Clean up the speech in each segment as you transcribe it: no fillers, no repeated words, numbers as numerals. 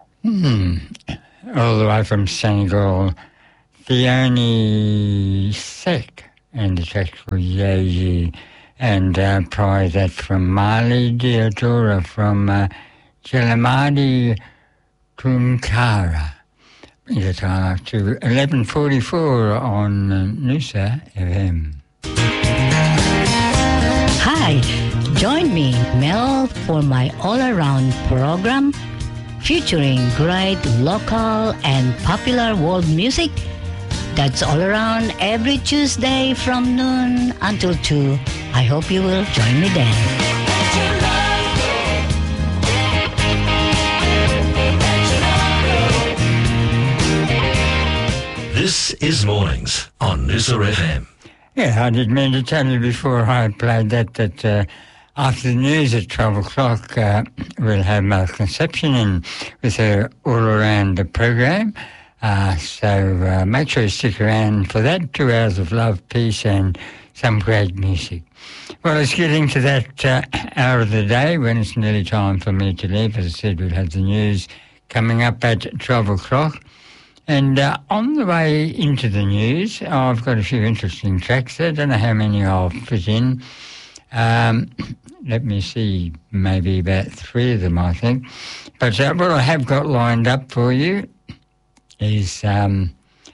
All the way from Senegal, Fiona Sek, and the track was Yeji. And prior that from Mali, Diodora from Jelamadi Tunkara. The time up to 11:44 on Noosa FM. Hi, join me, Mel, for my all-around program featuring great local and popular world music. That's all around every Tuesday from noon until 2. I hope you will join me then. This is Mornings on Noosa FM. Yeah, I did mean to tell you before I played that after the news at 12 o'clock, we'll have Mel Conception in with her all around the program. So make sure you stick around for that. 2 hours of love, peace, and some great music. Well, let's get into that hour of the day when it's nearly time for me to leave. As I said, we'll have the news coming up at 12 o'clock. And on the way into the news, I've got a few interesting tracks. I don't know how many I'll fit in. Let me see, maybe about 3 of them, I think. But what I have got lined up for you is Boubacar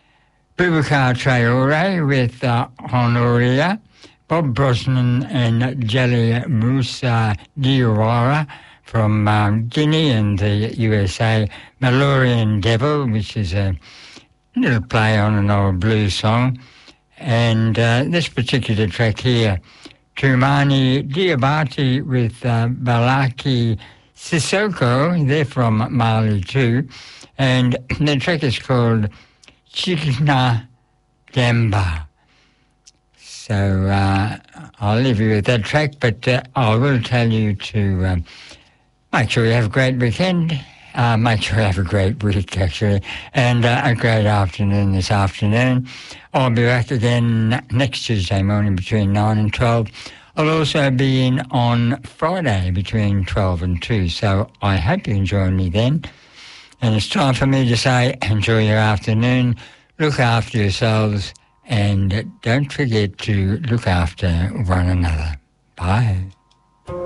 Traoré with Honoria, Bob Brosnan and Jelly Moussa Diawara from Guinea and the USA, Malorian Devil, which is a little play on an old blues song. And this particular track here, Tumani Diabati with Balaki Sissoko, they're from Mali too. And the track is called Chikna Demba. So I'll leave you with that track, but I will tell you to make sure you have a great weekend. Make sure you have a great week, actually, and a great afternoon this afternoon. I'll be back again next Tuesday morning between 9 and 12. I'll also be in on Friday between 12 and 2, so I hope you join me then. And it's time for me to say, enjoy your afternoon, look after yourselves, and don't forget to look after one another. Bye.